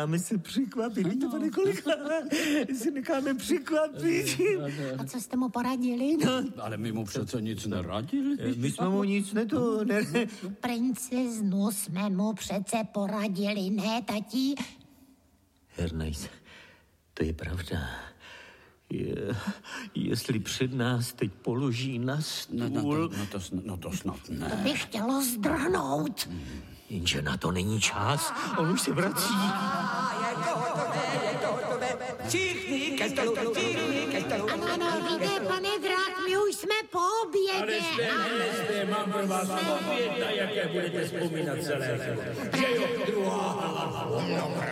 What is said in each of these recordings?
necháme se překvapit. Víte, pane kolega, se necháme překvapit. A co jste mu poradili? Ale my mu přece nic neradili. My jsme mu nic ne. Princeznu jsme mu přece poradili, ne, tatí? Hernajs, to je pravda. Jestli před nás teď položí na stůl... No to snad ne. To by chtělo zdrhnout. Jenže na to není čas. On už se vrací. Je to hotové. Všichni ke stolu. Ano, víte, pane Drák, my už jsme po obědě. Ale mám pro vás oběd, na jaké budete vzpomínat celé. Že jo, druhá hlava.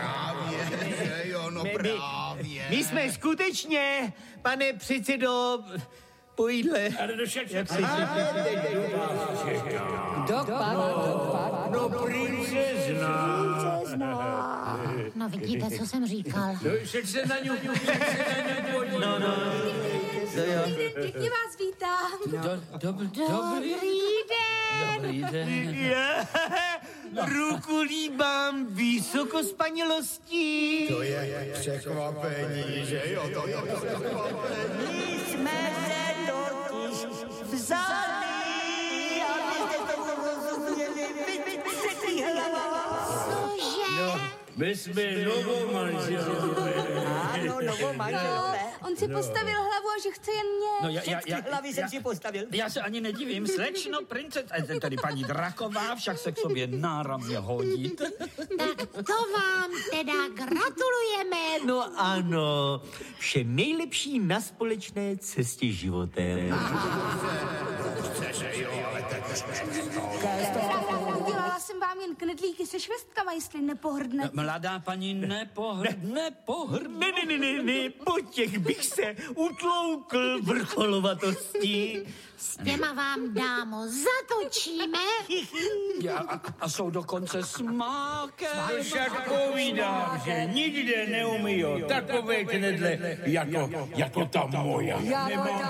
No právě. My jsme skutečně, pane předsedo, po jídle. Ale Kdo pak? No, princezna. No vidíte, co jsem říkal. Však se na ňu podívej. No. Pěkně vás vítám. Dobrý den. Ruku líbám vysokospanilosti. To je překvapení, že jo? To je překvapení. Jsme se totiž vzali, abyste tomu rozuměli. Vy Cože? My jsme novomanželové. Ano, novomanželové. On si postavil hlavu a že chce jen mě. Všechny hlavy jsem si postavil. Já se ani nedivím, slečno tady paní Draková, však se k sobě náramně hodí. Tak to vám teda gratulujeme. No ano, vše nejlepší na společné cestě životem. Udělala jsem vám jen knedlíky se švestkama, jestli nepohrdnete. Mladá paní nepohrdne. Ne, po těch bych se utloukl vrcholovatosti. S těma vám, dámo, zatočíme. A jsou dokonce smákem. Však povídám, že nikde neumíjo takové knedle, jako ta moja.